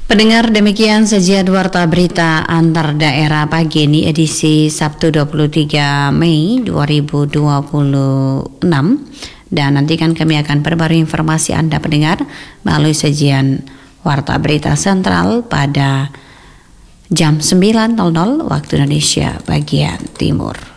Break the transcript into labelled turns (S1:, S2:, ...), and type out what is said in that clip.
S1: Pendengar, demikian sajian warta berita antar daerah pagi ini edisi Sabtu 23 Mei 2026. Dan nantikan kami akan perbarui informasi Anda pendengar melalui sajian warta berita sentral pada jam 9.00 waktu Indonesia bagian Timur.